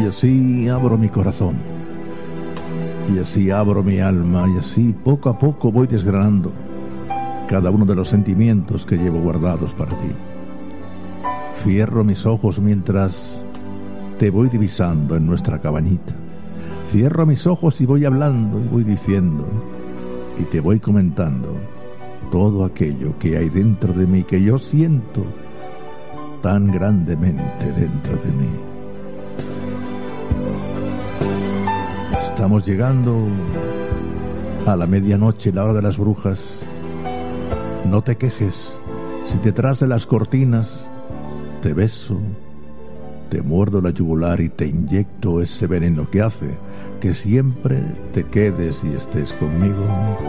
Y así abro mi corazón, y así abro mi alma, y así poco a poco voy desgranando cada uno de los sentimientos que llevo guardados para ti. Cierro mis ojos mientras te voy divisando en nuestra cabañita. Cierro mis ojos y voy hablando y voy diciendo y te voy comentando todo aquello que hay dentro de mí, que yo siento tan grandemente dentro de mí. Estamos llegando a la medianoche, la hora de las brujas. No te quejes si detrás de las cortinas te beso, te muerdo la yugular y te inyecto ese veneno que hace que siempre te quedes y estés conmigo.